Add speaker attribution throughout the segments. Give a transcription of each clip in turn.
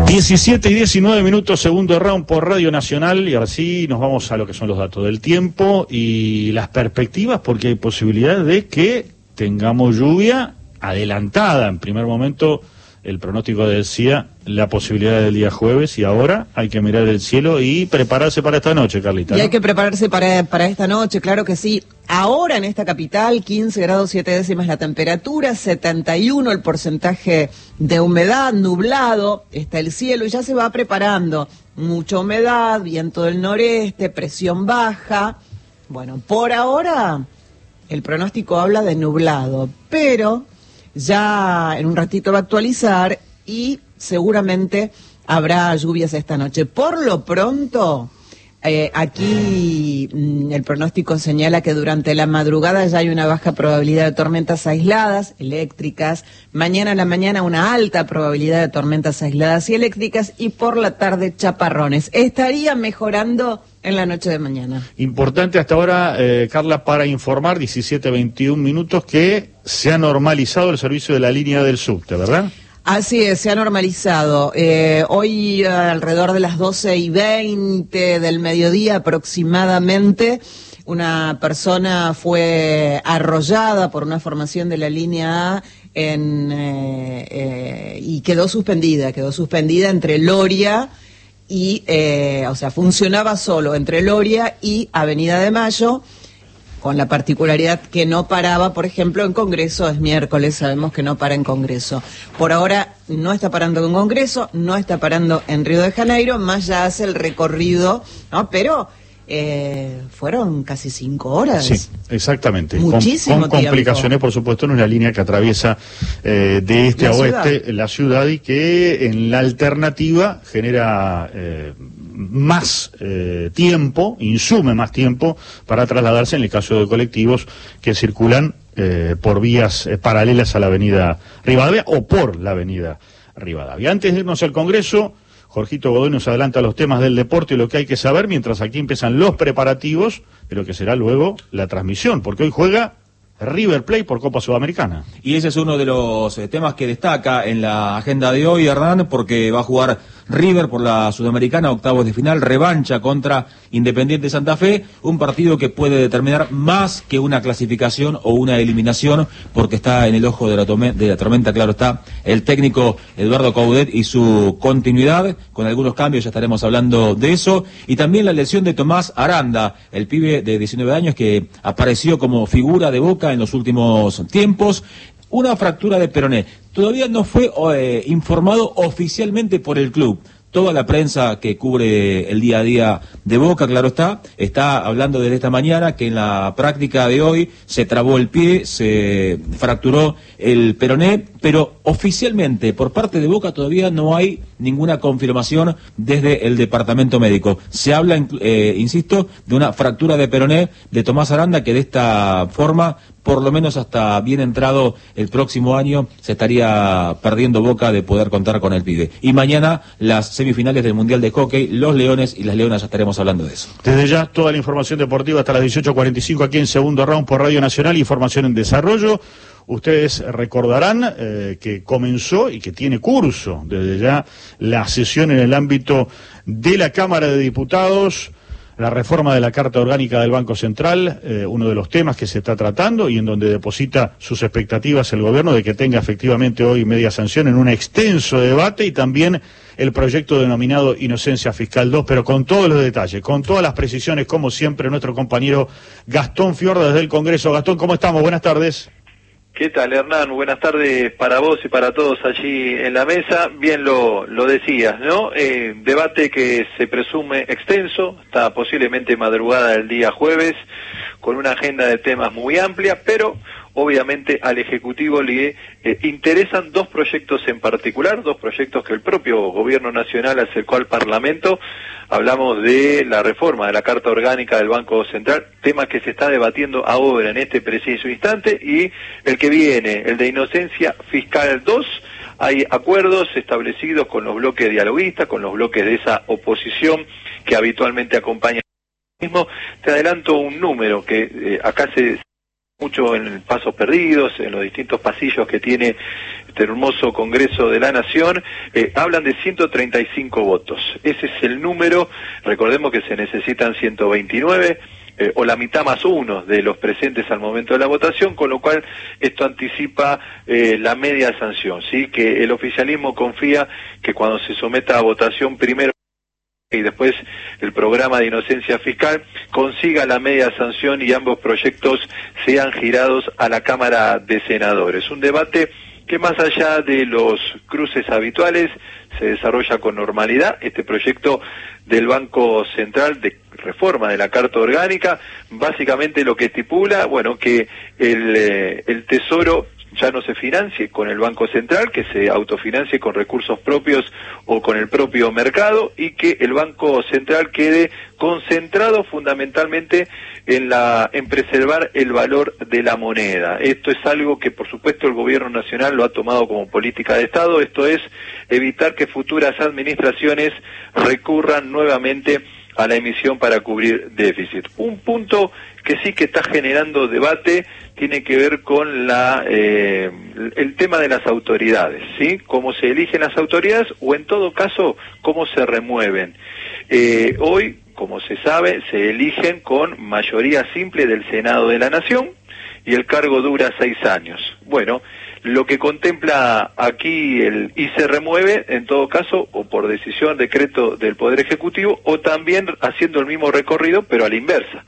Speaker 1: 17:19, segundo round por Radio Nacional, y ahora sí nos vamos a lo que son los datos del tiempo y las perspectivas, porque hay posibilidad de que tengamos lluvia adelantada. En primer momento el pronóstico decía la posibilidad del día jueves, y ahora hay que mirar el cielo y prepararse para esta noche, Carlita, ¿no?
Speaker 2: Y hay que prepararse para esta noche, claro que sí. Ahora en esta capital, 15 grados 7 décimas la temperatura, 71 el porcentaje de humedad, nublado está el cielo y ya se va preparando. Mucha humedad, viento del noreste, presión baja. Bueno, por ahora el pronóstico habla de nublado, pero ya en un ratito va a actualizar y seguramente habrá lluvias esta noche. Por lo pronto, aquí el pronóstico señala que durante la madrugada ya hay una baja probabilidad de tormentas aisladas, eléctricas. Mañana a la mañana una alta probabilidad de tormentas aisladas y eléctricas. Y por la tarde chaparrones. Estaría mejorando en la noche de mañana.
Speaker 1: Importante hasta ahora, Carla, para informar, 17:21, que se ha normalizado el servicio de la línea del subte, ¿verdad?
Speaker 2: Así es, se ha normalizado. Hoy alrededor de las 12:20 del mediodía aproximadamente, una persona fue arrollada por una formación de la línea A y quedó suspendida entre Loria y, o sea, funcionaba solo entre Loria y Avenida de Mayo, con la particularidad que no paraba, por ejemplo, en Congreso. Es miércoles, sabemos que no para en Congreso. Por ahora no está parando en Congreso, no está parando en Río de Janeiro, más ya hace el recorrido, ¿no? Pero fueron casi 5 horas.
Speaker 1: Sí, exactamente.
Speaker 2: Muchísimo
Speaker 1: con complicaciones, por supuesto, en una línea que atraviesa de este a oeste la ciudad, y que en la alternativa genera más tiempo, insume más tiempo para trasladarse en el caso de colectivos que circulan por vías paralelas a la avenida Rivadavia o por la avenida Rivadavia. Antes de irnos al Congreso, Jorgito Godoy nos adelanta los temas del deporte y lo que hay que saber, mientras aquí empiezan los preparativos de lo que será luego la transmisión, porque hoy juega River Plate por Copa Sudamericana.
Speaker 3: Y ese es uno de los temas que destaca en la agenda de hoy, Hernán, porque va a jugar River por la Sudamericana, octavos de final, revancha contra Independiente Santa Fe, un partido que puede determinar más que una clasificación o una eliminación, porque está en el ojo de la tormenta, claro está, el técnico Eduardo Coudet y su continuidad, con algunos cambios, ya estaremos hablando de eso, y también la lesión de Tomás Aranda, el pibe de 19 años que apareció como figura de Boca en los últimos tiempos. Una fractura de peroné. Todavía no fue informado oficialmente por el club. Toda la prensa que cubre el día a día de Boca, claro está hablando desde esta mañana que en la práctica de hoy se trabó el pie, se fracturó el peroné, pero oficialmente por parte de Boca todavía no hay ninguna confirmación desde el departamento médico. Se habla, insisto, de una fractura de peroné de Tomás Aranda, que de esta forma, por lo menos hasta bien entrado el próximo año, se estaría perdiendo Boca de poder contar con el pibe. Y mañana las semifinales del Mundial de Hockey, los Leones y las Leonas, ya estaremos hablando de eso.
Speaker 1: Desde ya, toda la información deportiva hasta las 18:45 aquí en Segundo Round por Radio Nacional, información en desarrollo. Ustedes recordarán que comenzó y que tiene curso desde ya la sesión en el ámbito de la Cámara de Diputados, la reforma de la Carta Orgánica del Banco Central, uno de los temas que se está tratando y en donde deposita sus expectativas el gobierno de que tenga efectivamente hoy media sanción en un extenso debate, y también el proyecto denominado Inocencia Fiscal 2, pero con todos los detalles, con todas las precisiones, como siempre, nuestro compañero Gastón Fiorda desde el Congreso. Gastón, ¿cómo estamos? Buenas tardes.
Speaker 4: ¿Qué tal, Hernán? Buenas tardes para vos y para todos allí en la mesa. Bien lo decías, ¿no? Debate que se presume extenso, hasta posiblemente madrugada del día jueves, con una agenda de temas muy amplia, pero obviamente al Ejecutivo le interesan dos proyectos en particular, dos proyectos que el propio Gobierno Nacional acercó al Parlamento. Hablamos de la reforma de la Carta Orgánica del Banco Central, tema que se está debatiendo ahora en este preciso instante, y el que viene, el de Inocencia Fiscal 2. Hay acuerdos establecidos con los bloques dialoguistas, con los bloques de esa oposición que habitualmente acompaña al mismo. Te adelanto un número que acá se mucho en Pasos Perdidos, en los distintos pasillos que tiene este hermoso Congreso de la Nación, hablan de 135 votos. Ese es el número, recordemos que se necesitan 129, o la mitad más uno de los presentes al momento de la votación, con lo cual esto anticipa la media sanción, ¿sí? Que el oficialismo confía que cuando se someta a votación primero y después el programa de inocencia fiscal consiga la media sanción y ambos proyectos sean girados a la Cámara de Senadores. Un debate que más allá de los cruces habituales se desarrolla con normalidad. Este proyecto del Banco Central de reforma de la Carta Orgánica, básicamente lo que estipula, bueno, que el Tesoro ya no se financie con el Banco Central, que se autofinancie con recursos propios o con el propio mercado, y que el Banco Central quede concentrado fundamentalmente en preservar el valor de la moneda. Esto es algo que por supuesto el gobierno nacional lo ha tomado como política de Estado, esto es evitar que futuras administraciones recurran nuevamente a la emisión para cubrir déficit. Un punto que sí que está generando debate tiene que ver con el tema de las autoridades, ¿sí? Cómo se eligen las autoridades o en todo caso cómo se remueven. Hoy, como se sabe, se eligen con mayoría simple del Senado de la Nación y el cargo dura 6 años. Bueno, lo que contempla aquí y se remueve en todo caso o por decisión, decreto del Poder Ejecutivo o también haciendo el mismo recorrido pero a la inversa.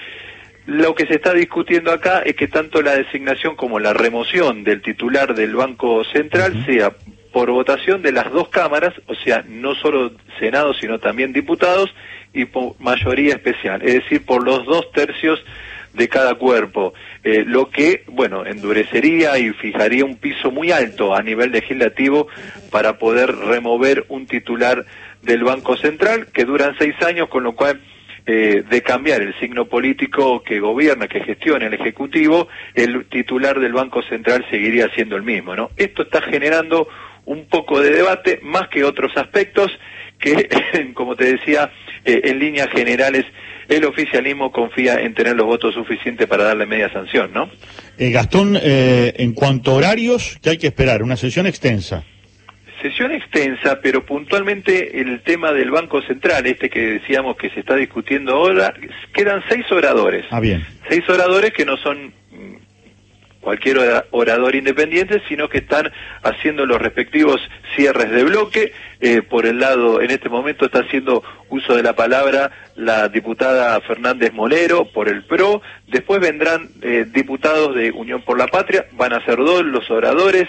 Speaker 4: Lo que se está discutiendo acá es que tanto la designación como la remoción del titular del Banco Central sea por votación de las dos cámaras, o sea, no solo Senado sino también diputados y por mayoría especial, es decir, por los 2/3 de cada cuerpo, lo que, bueno, endurecería y fijaría un piso muy alto a nivel legislativo para poder remover un titular del Banco Central que duran 6 años, con lo cual de cambiar el signo político que gobierna, que gestiona el Ejecutivo, el titular del Banco Central seguiría siendo el mismo, ¿no? Esto está generando un poco de debate, más que otros aspectos que, como te decía, en líneas generales, el oficialismo confía en tener los votos suficientes para darle media sanción, ¿no?
Speaker 1: Gastón, en cuanto a horarios, ¿qué hay que esperar? Una sesión extensa.
Speaker 4: Sesión extensa, pero puntualmente el tema del Banco Central, que decíamos que se está discutiendo ahora, quedan 6 oradores.
Speaker 1: Ah, bien.
Speaker 4: 6 oradores que no son cualquier orador independiente, sino que están haciendo los respectivos cierres de bloque. Por el lado, en este momento está haciendo uso de la palabra la diputada Fernández Molero por el PRO, después vendrán diputados de Unión por la Patria, van a ser 2 los oradores,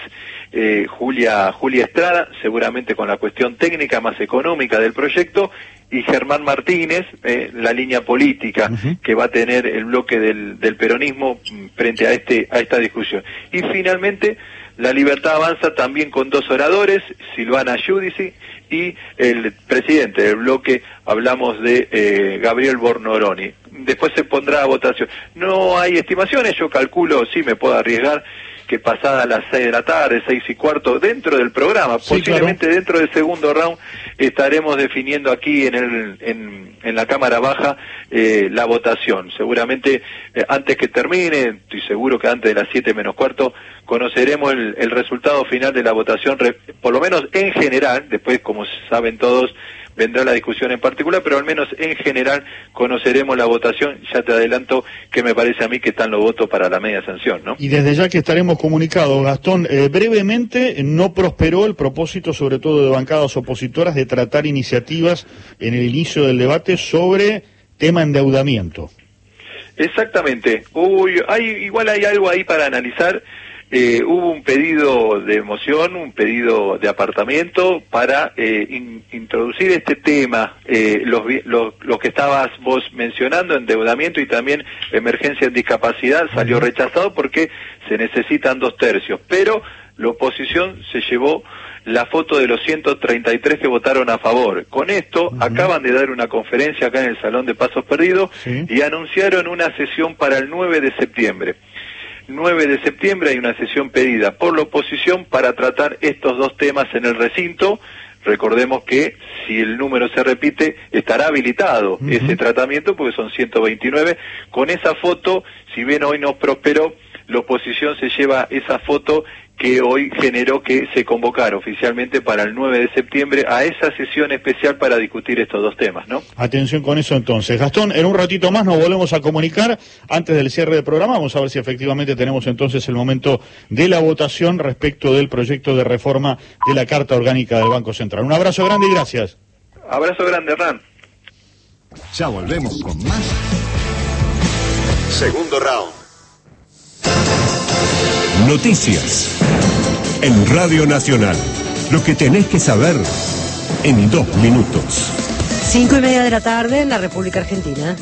Speaker 4: Julia Estrada, seguramente con la cuestión técnica más económica del proyecto, y Germán Martínez, la línea política que va a tener el bloque del peronismo frente a esta discusión. Y finalmente, La Libertad Avanza también con 2 oradores, Silvana Giudici y el presidente del bloque, hablamos de Gabriel Bornoroni. Después se pondrá a votación. No hay estimaciones, yo calculo, sí me puedo arriesgar, que pasada las 6 de la tarde, 6:15, dentro del programa, sí, posiblemente claro, dentro del segundo round, estaremos definiendo aquí en la Cámara Baja la votación. Seguramente antes que termine, estoy seguro que antes de las 7:15, conoceremos el resultado final de la votación, por lo menos en general. Después, como saben todos, vendrá la discusión en particular, pero al menos en general conoceremos la votación. Ya te adelanto que me parece a mí que están los votos para la media sanción, ¿no?
Speaker 1: Y desde ya que estaremos comunicados, Gastón, brevemente, no prosperó el propósito, sobre todo de bancadas opositoras, de tratar iniciativas en el inicio del debate sobre tema endeudamiento.
Speaker 4: Exactamente. Igual hay algo ahí para analizar. Hubo un pedido de moción, un pedido de apartamiento para introducir este tema, lo que estabas vos mencionando, endeudamiento y también emergencia en discapacidad, salió rechazado porque se necesitan 2/3, pero la oposición se llevó la foto de los 133 que votaron a favor. Con esto acaban de dar una conferencia acá en el Salón de Pasos Perdidos y anunciaron una sesión para el 9 de septiembre. 9 de septiembre hay una sesión pedida por la oposición para tratar estos dos temas en el recinto. Recordemos que si el número se repite, estará habilitado ese tratamiento porque son 129. Con esa foto, si bien hoy no prosperó, la oposición se lleva esa foto que hoy generó que se convocara oficialmente para el 9 de septiembre a esa sesión especial para discutir estos dos temas, ¿no?
Speaker 1: Atención con eso entonces. Gastón, en un ratito más nos volvemos a comunicar antes del cierre del programa. Vamos a ver si efectivamente tenemos entonces el momento de la votación respecto del proyecto de reforma de la Carta Orgánica del Banco Central. Un abrazo grande y gracias.
Speaker 4: Abrazo grande, Hernán.
Speaker 5: Ya volvemos con más. Segundo round. Noticias en Radio Nacional. Lo que tenés que saber en 2 minutos.
Speaker 6: 5:30 de la tarde en la República Argentina.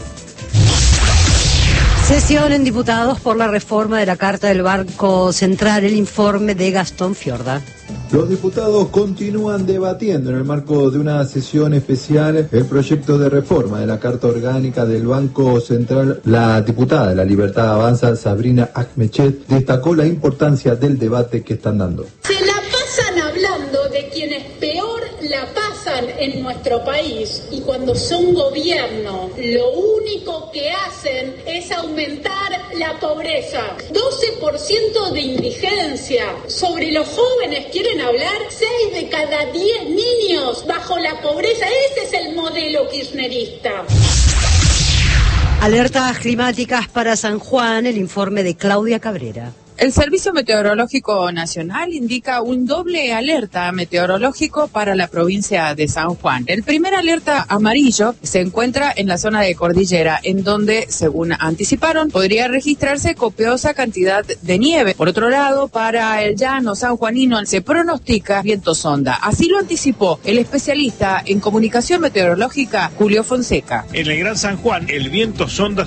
Speaker 6: Sesión en diputados por la reforma de la Carta del Banco Central, el informe de Gastón Fiorda.
Speaker 7: Los diputados continúan debatiendo en el marco de una sesión especial el proyecto de reforma de la Carta Orgánica del Banco Central. La diputada de La Libertad Avanza, Sabrina Ahmechet, destacó la importancia del debate que están dando.
Speaker 8: Se la pasan hablando de quienes peor la pasan en nuestro país, y cuando son gobierno lo único que hacen es aumentar la pobreza. 12% de indigencia. Sobre los jóvenes quieren hablar, 6 de cada 10 niños bajo la pobreza. Ese es el modelo kirchnerista.
Speaker 6: Alertas climáticas para San Juan, el informe de Claudia Cabrera.
Speaker 9: El Servicio Meteorológico Nacional indica un doble alerta meteorológico para la provincia de San Juan. El primer alerta amarillo se encuentra en la zona de cordillera, en donde, según anticiparon, podría registrarse copiosa cantidad de nieve. Por otro lado, para el llano sanjuanino se pronostica viento sonda. Así lo anticipó el especialista en comunicación meteorológica Julio Fonseca.
Speaker 10: En el Gran San Juan, el viento sonda